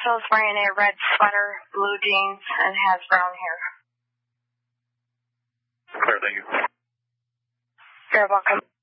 also is wearing a red sweater, blue jeans, and has brown hair. Clear, thank you. You're welcome.